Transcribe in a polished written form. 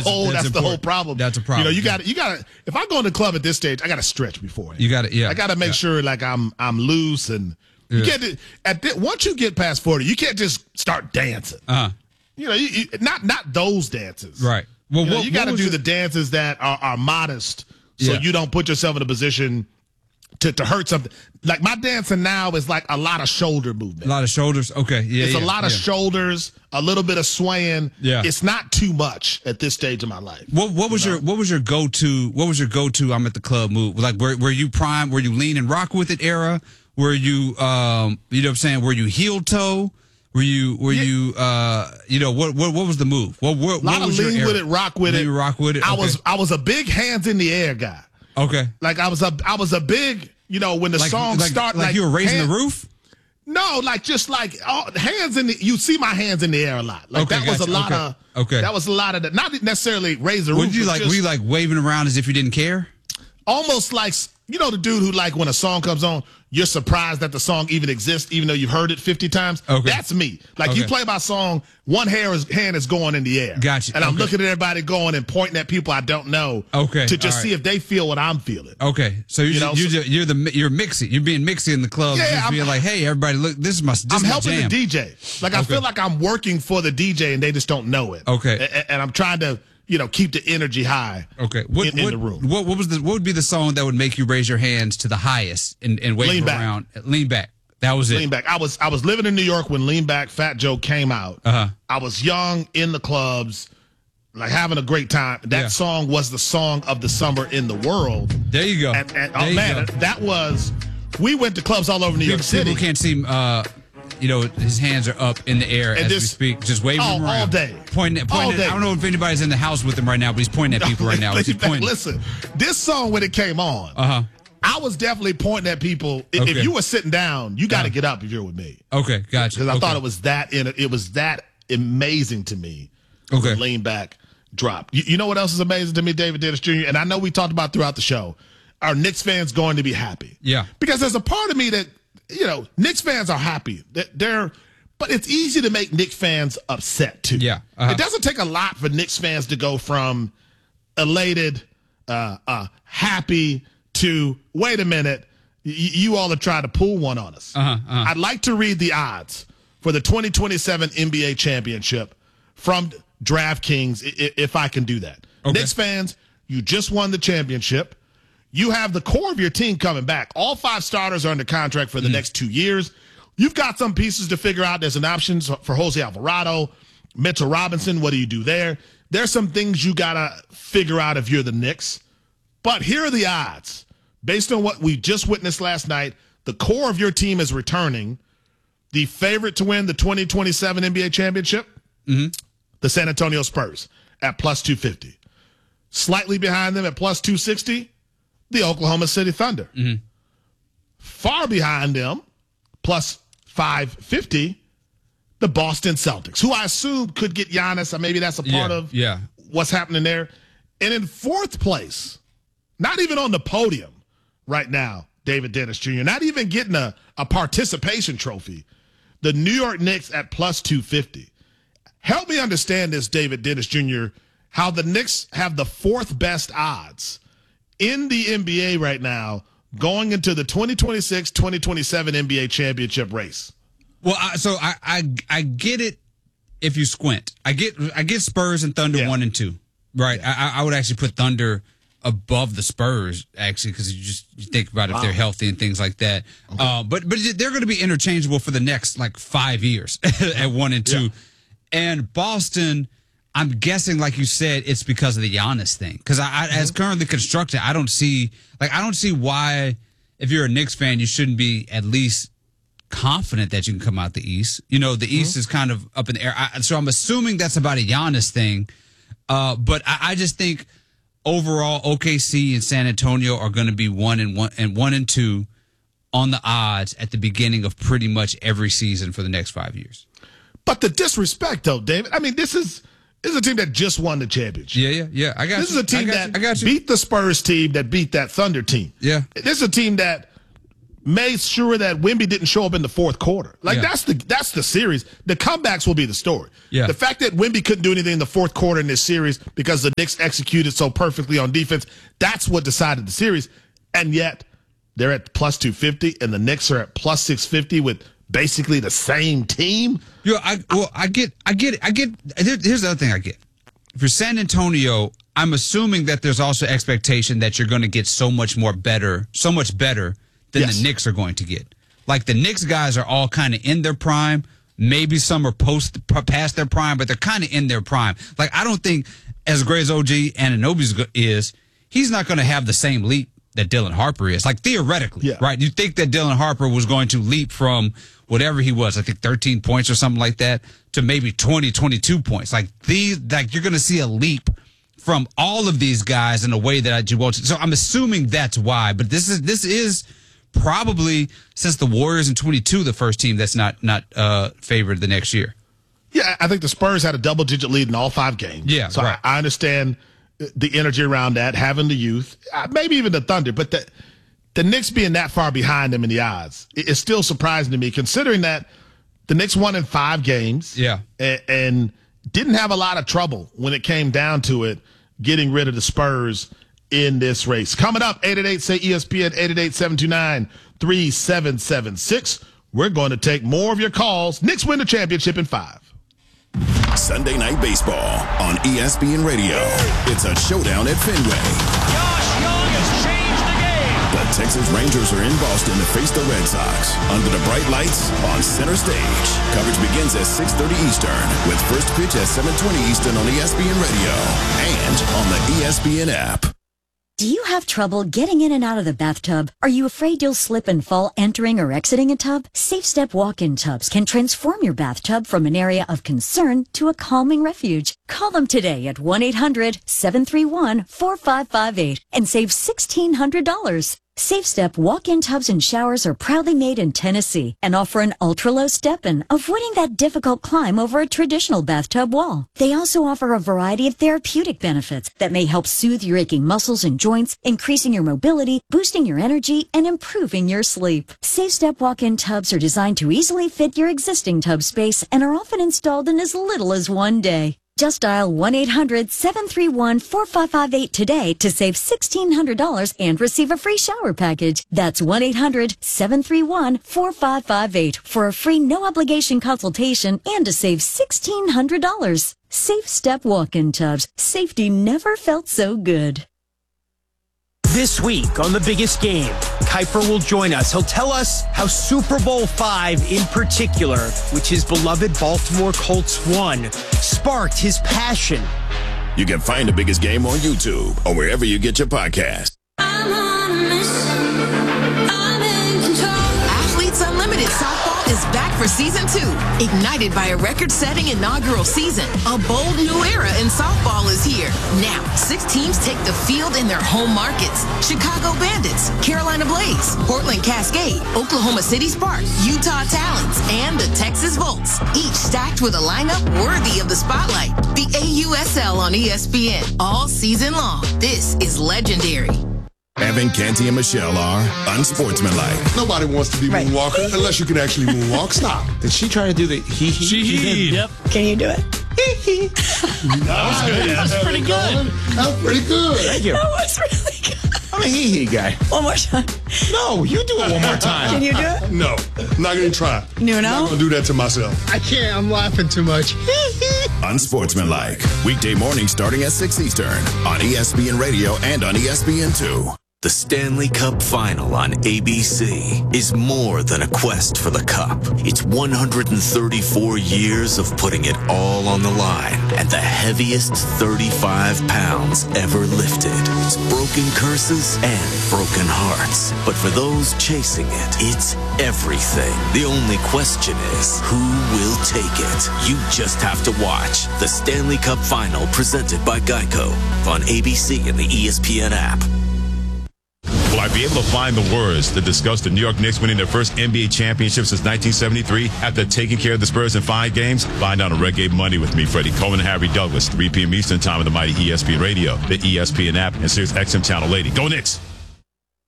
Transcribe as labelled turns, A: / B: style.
A: That's the whole problem.
B: That's a problem.
A: You got to. If I go in the club at this stage, I got to stretch before.
B: You got to. Yeah.
A: I got to make sure like I'm loose and you can't. Once you get past 40, you can't just start dancing. You not those dances.
B: Right. Well,
A: you got to do the dances that are modest, so you don't put yourself in a position to hurt something. Like my dancing now is like a lot of shoulder movement.
B: A lot of shoulders. Okay. Yeah.
A: It's a lot of shoulders, a little bit of swaying.
B: Yeah.
A: It's not too much at this stage of my life.
B: What was your go-to? What was your go-to? I'm at the club move. Like were you prime? Were you lean and rock with it era? Were you you know what I'm saying? Were you heel toe? Were you what was the move? What
A: a lot of lean with it, rock with it.
B: Rock with it. Okay.
A: I was a big hands in the air guy.
B: Okay.
A: Like I was a big, when the song started.
B: Like you were raising the roof?
A: No, just hands in the, you see my hands in the air a lot. Like that was a lot of, that was a lot of that. Not necessarily raise the roof.
B: Were you like waving around as if you didn't care?
A: Almost like, the dude who like when a song comes on, you're surprised that the song even exists, even though you've heard it 50 times.
B: Okay.
A: That's me. Like you play my song, one hand is going in the air.
B: Gotcha.
A: And I'm looking at everybody going and pointing at people I don't know.
B: Okay.
A: To just see if they feel what I'm feeling.
B: Okay. So you're mixy. You're being mixy in the club.
A: Yeah.
B: Just being like, hey, everybody, look, this is my jam.
A: I'm helping the DJ. Like I feel like I'm working for the DJ and they just don't know it.
B: Okay.
A: And I'm trying to, keep the energy high.
B: Okay.
A: In the room.
B: What would be the song that would make you raise your hands to the highest and wave around? Lean back. That was it.
A: Lean back. I was living in New York when Lean Back, Fat Joe came out. I was young in the clubs, like having a great time. That song was the song of the summer in the world.
B: There you go.
A: That was. We went to clubs all over New York City.
B: People can't see. His hands are up in the air as we speak, just waving around.
A: All day.
B: Pointing
A: all day.
B: I don't know if anybody's in the house with him right now, but he's pointing at people right now.
A: Listen, this song, when it came on, I was definitely pointing at people. If you were sitting down, you got to get up if you're with me.
B: Okay, gotcha.
A: Because I thought it was that amazing to me.
B: Okay.
A: Lean Back dropped. You know what else is amazing to me, David Dennis Jr.? And I know we talked about throughout the show. Are Knicks fans going to be happy?
B: Yeah.
A: Because there's a part of me that, Knicks fans are happy. But it's easy to make Knicks fans upset, too.
B: Yeah.
A: It doesn't take a lot for Knicks fans to go from elated, happy to, wait a minute, you all are trying to pull one on us. I'd like to read the odds for the 2027 NBA championship from DraftKings, if I can do that. Okay. Knicks fans, you just won the championship. You have the core of your team coming back. All 5 starters are under contract for the next 2 years. You've got some pieces to figure out. There's an option for Jose Alvarado, Mitchell Robinson. What do you do there? There's some things you got to figure out if you're the Knicks. But here are the odds. Based on what we just witnessed last night, the core of your team is returning. The favorite to win the 2027 NBA championship, the San Antonio Spurs at plus 250. Slightly behind them at plus 260, the Oklahoma City Thunder. Far behind them, plus 550, the Boston Celtics, who I assume could get Giannis. Maybe that's a part of what's happening there. And in 4th place, not even on the podium right now, David Dennis Jr., not even getting a participation trophy, the New York Knicks at plus 250. Help me understand this, David Dennis Jr., how the Knicks have the 4th best odds in the NBA right now going into the 2026-2027 NBA championship race.
B: Well, I get it if you squint. I get Spurs and Thunder 1 and 2, right? Yeah. I would actually put Thunder above the Spurs, actually, because you think about if they're healthy and things like that. Okay. But they're going to be interchangeable for the next 5 years at 1 and 2. Yeah. And Boston, I'm guessing, like you said, it's because of the Giannis thing. Because as currently constructed, I don't see why, if you're a Knicks fan, you shouldn't be at least confident that you can come out the East. The East is kind of up in the air. So I'm assuming that's about a Giannis thing. But I just think overall, OKC and San Antonio are going to be 1 and 2 on the odds at the beginning of pretty much every season for the next 5 years.
A: But the disrespect, though, David. I mean, this is a team that just won the championship.
B: Yeah. I got
A: this is a team that beat the Spurs team that beat that Thunder team.
B: Yeah.
A: This is a team that made sure that Wemby didn't show up in the fourth quarter. Like, that's the series. The comebacks will be the story.
B: Yeah.
A: The fact that Wemby couldn't do anything in the fourth quarter in this series because the Knicks executed so perfectly on defense, that's what decided the series. And yet, they're at plus 250, and the Knicks are at plus 650 with basically the same team.
B: I get it. Here's the other thing I get. For San Antonio, I'm assuming that there's also expectation that you're going to get so much better than the Knicks are going to get. Like, the Knicks guys are all kind of in their prime. Maybe some are past their prime, but they're kind of in their prime. Like, I don't think, as great as OG Anunoby is, he's not going to have the same leap that Dylan Harper is. Like, theoretically, right? You think that Dylan Harper was going to leap from whatever he was, I think 13 points or something like that, to maybe 20, 22 points. Like, you're going to see a leap from all of these guys in a way that you won't. So I'm assuming that's why. But this is probably, since the Warriors in 22, the first team that's not favored the next year.
A: Yeah, I think the Spurs had a double-digit lead in all 5 games.
B: Yeah,
A: so
B: right.
A: I understand the energy around that, having the youth, maybe even the Thunder, but the Knicks being that far behind them in the odds, it's still surprising to me, considering that the Knicks won in 5 games and didn't have a lot of trouble when it came down to it, getting rid of the Spurs in this race. Coming up, 888-SAY-ESPN, 888-729-3776. We're going to take more of your calls. Knicks win the championship in 5.
C: Sunday Night Baseball on ESPN Radio. It's a showdown at Fenway.
D: Josh Young has changed the game.
C: The Texas Rangers are in Boston to face the Red Sox under the bright lights on center stage. Coverage begins at 6:30 Eastern with first pitch at 7:20 Eastern on ESPN Radio and on the ESPN app.
E: Do you have trouble getting in and out of the bathtub? Are you afraid you'll slip and fall entering or exiting a tub? Safe Step walk-in tubs can transform your bathtub from an area of concern to a calming refuge. Call them today at 1-800-731-4558 and save $1,600. Safe Step walk-in tubs and showers are proudly made in Tennessee and offer an ultra-low step-in, avoiding that difficult climb over a traditional bathtub wall. They also offer a variety of therapeutic benefits that may help soothe your aching muscles and joints, increasing your mobility, boosting your energy, and improving your sleep. Safe Step walk-in tubs are designed to easily fit your existing tub space and are often installed in as little as 1 day. Just dial 1-800-731-4558 today to save $1,600 and receive a free shower package. That's 1-800-731-4558 for a free no-obligation consultation and to save $1,600. Safe Step walk-in tubs. Safety never felt so good.
F: This week on The Biggest Game, Kuiper will join us. He'll tell us how Super Bowl V in particular, which his beloved Baltimore Colts won, sparked his passion.
C: You can find The Biggest Game on YouTube or wherever you get your podcast.
G: I'm on a mission. I'm in control.
H: Athletes Unlimited Softball is back for season 2. Ignited by a record-setting inaugural season, a bold new era in softball is here. Now, 6 teams take the field in their home markets. Chicago Bandits, Carolina Blaze, Portland Cascade, Oklahoma City Sparks, Utah Talons, and the Texas Volts. Each stacked with a lineup worthy of the spotlight. The AUSL on ESPN all season long. This is legendary.
C: Evan, Canty, and Michelle are unsportsmanlike.
I: Nobody wants to be moonwalker unless you can actually moonwalk. Stop.
F: Did she try to do the he-he?
I: She did.
F: Yep.
E: Can you do it?
I: That was good.
F: That was pretty good.
I: That was pretty good.
F: Thank you.
E: That was really good.
F: I'm a he-he guy.
E: One more time.
F: No, you do it one more time.
E: Can you do it?
I: No, I'm not going to try.
E: No,
I: I'm not going to do that to myself.
J: I can't. I'm laughing too much.
C: Unsportsmanlike. Weekday morning starting at 6 Eastern on ESPN Radio and on ESPN2.
K: The Stanley Cup Final on ABC is more than a quest for the cup. It's 134 years of putting it all on the line and the heaviest 35 pounds ever lifted. It's broken curses and broken hearts. But for those chasing it, it's everything. The only question is, who will take it? You just have to watch the Stanley Cup Final presented by Geico on ABC and the ESPN app.
L: Will I be able to find the words to discuss the New York Knicks winning their first NBA championship since 1973 after taking care of the Spurs in 5 games? Find out on Red Gate Money with me, Freddie Coleman and Harry Douglas, 3 p.m. Eastern time on the mighty ESPN Radio, the ESPN app, and Sirius XM Channel 80. Go Knicks!